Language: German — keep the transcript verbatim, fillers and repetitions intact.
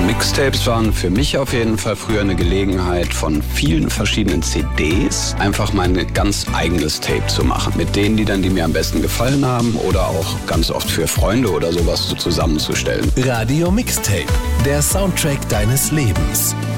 Mixtapes waren für mich auf jeden Fall früher eine Gelegenheit, von vielen verschiedenen C Ds einfach mein ganz eigenes Tape zu machen. Mit den Liedern, die mir am besten gefallen haben oder auch ganz oft für Freunde oder sowas so zusammenzustellen. Radio Mixtape, der Soundtrack deines Lebens.